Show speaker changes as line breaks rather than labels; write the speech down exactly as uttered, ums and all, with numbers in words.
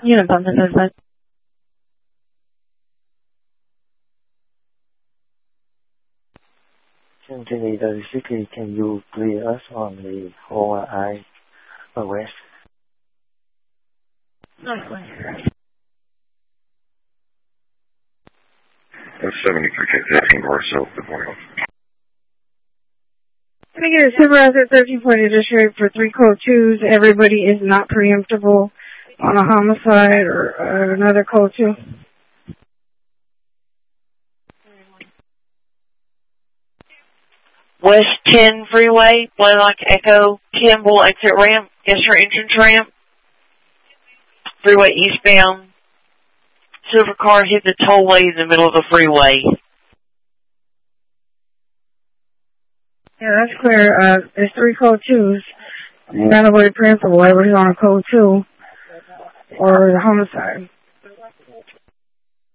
Unit bump is outside.
Century thirty-six, can you clear us on the whole I west?
Northwest.
That's seventy-three fifteen north, so good morning.
Can I get a supervisor thirteen forty district for three code twos? Everybody is not preemptible on a homicide or uh, another code two.
West ten Freeway, Blaylock Echo, Campbell exit ramp, Escher entrance ramp, freeway eastbound. Silver car hit the tollway in the middle of the freeway.
Yeah, that's clear. Uh, there's three code twos. None of it preemptible. Everybody's on a code two or the homicide.